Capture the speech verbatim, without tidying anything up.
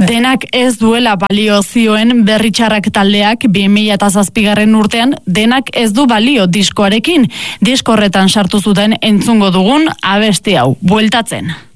Denak ez duela balio zioen Berritxarrak taldeak bi mila zazpigarren urtean denak ez du balio diskoarekin. Disko horretan sartu zuten entzungo dugun abesti hau, bueltatzen.